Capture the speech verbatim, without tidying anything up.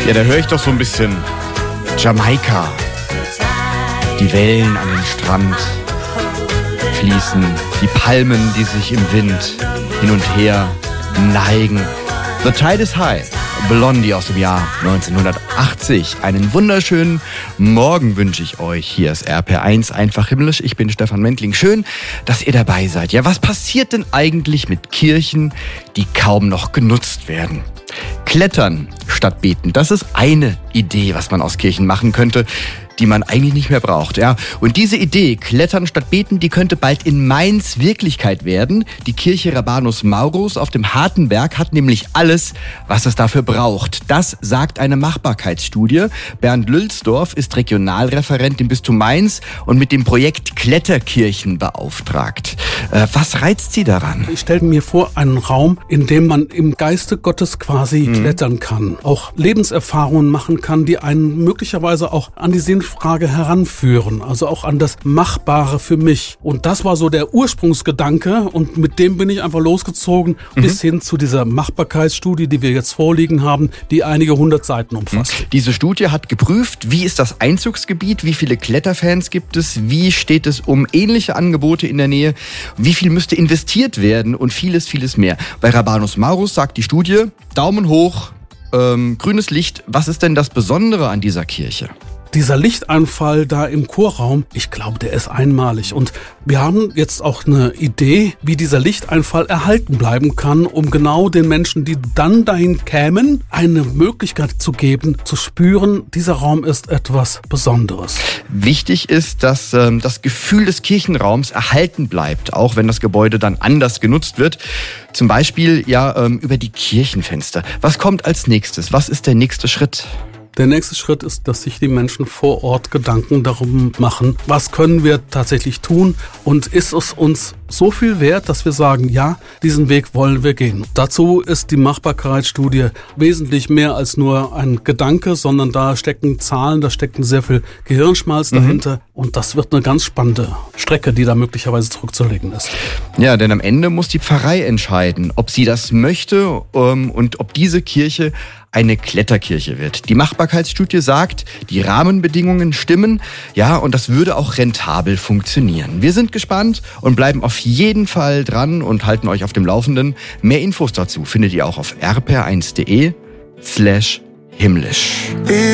Ja, da höre ich doch so ein bisschen Jamaika. Die Wellen an den Strand fließen, die Palmen, die sich im Wind hin und her neigen. The Tide is High. Blondie aus dem Jahr neunzehnhundertachtzig. Einen wunderschönen Morgen wünsche ich euch. Hier ist R P R eins, einfach himmlisch. Ich bin Stefan Mentling. Schön, dass ihr dabei seid. Ja, was passiert denn eigentlich mit Kirchen, die kaum noch genutzt werden? Klettern statt beten, das ist eine Idee, was man aus Kirchen machen könnte, die man eigentlich nicht mehr braucht. Ja. Und diese Idee, Klettern statt Beten, die könnte bald in Mainz Wirklichkeit werden. Die Kirche Rabanus Maurus auf dem Hartenberg hat nämlich alles, was es dafür braucht. Das sagt eine Machbarkeitsstudie. Bernd Lülsdorf ist Regionalreferent im Bistum Mainz und mit dem Projekt Kletterkirchen beauftragt. Äh, was reizt Sie daran? Ich stelle mir vor, einen Raum, in dem man im Geiste Gottes quasi mhm. klettern kann, auch Lebenserfahrungen machen kann, die einen möglicherweise auch an die Sinnfrage heranführen, also auch an das Machbare für mich. Und das war so der Ursprungsgedanke und mit dem bin ich einfach losgezogen mhm. bis hin zu dieser Machbarkeitsstudie, die wir jetzt vorliegen haben, die einige hundert Seiten umfasst. Mhm. Diese Studie hat geprüft, wie ist das Einzugsgebiet, wie viele Kletterfans gibt es, wie steht es um ähnliche Angebote in der Nähe, wie viel müsste investiert werden und vieles, vieles mehr. Bei Rabanus Maurus sagt die Studie, Daumen hoch, ähm, grünes Licht. Was ist denn das Besondere an dieser Kirche? Dieser Lichteinfall da im Chorraum, ich glaube, der ist einmalig. Und wir haben jetzt auch eine Idee, wie dieser Lichteinfall erhalten bleiben kann, um genau den Menschen, die dann dahin kämen, eine Möglichkeit zu geben, zu spüren, dieser Raum ist etwas Besonderes. Wichtig ist, dass ähm, das Gefühl des Kirchenraums erhalten bleibt, auch wenn das Gebäude dann anders genutzt wird. Zum Beispiel ja ähm, über die Kirchenfenster. Was kommt als nächstes? Was ist der nächste Schritt? Der nächste Schritt ist, dass sich die Menschen vor Ort Gedanken darum machen, was können wir tatsächlich tun und ist es uns so viel wert, dass wir sagen, ja, diesen Weg wollen wir gehen. Dazu ist die Machbarkeitsstudie wesentlich mehr als nur ein Gedanke, sondern da stecken Zahlen, da stecken sehr viel Gehirnschmalz mhm. dahinter und das wird eine ganz spannende Strecke, die da möglicherweise zurückzulegen ist. Ja, denn am Ende muss die Pfarrei entscheiden, ob sie das möchte um, und ob diese Kirche eine Kletterkirche wird. Die Machbarkeitsstudie sagt, die Rahmenbedingungen stimmen, ja, und das würde auch rentabel funktionieren. Wir sind gespannt und bleiben auf jeden Fall dran und halten euch auf dem Laufenden. Mehr Infos dazu findet ihr auch auf r p r eins punkt d e slash himmlisch.